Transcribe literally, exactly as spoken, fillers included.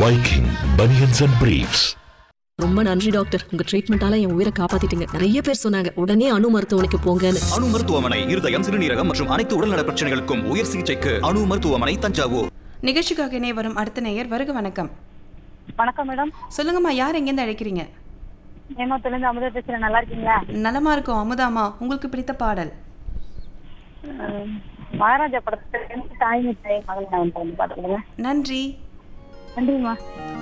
Viking Bunions and Briefs. ரொம்ப நன்றி doctor, உங்க ட்ரீட்மெண்டால என் உயிரை காப்பாத்திட்டீங்க. நிறைய பேர் சொன்னாங்க உடனே அணு மருத்துவமனைக்கு போங்கன்னு. அணு மருத்துவமனை இருதயம், சிறுநீரகம் மற்றும் அனைத்து உடல்நல பிரச்சனைகளுக்கும் உயர் சிகிச்சைக்கு அணு மருத்துவமனை, தஞ்சாவூர். நிகழ்ச்சிக்காக இணைய வரும் அடுத்த நேயர். வருக வணக்கம். வணக்கம் மேடம். சொல்லுங்கம்மா, யார் எங்கேருந்து அழைக்கிறீங்க? ஏமாத்துலேருந்து அமுதா பேசுறேன். நல்லா இருக்கீங்களா? நலமா இருக்கும். அமுதாமா, உங்களுக்கு பிடித்த பாடல்? மகாராஜா படத்துல தாய் மிட்டாய் மகள் பாத்துக்கோங்க. நன்றி. நன்றிம்மா.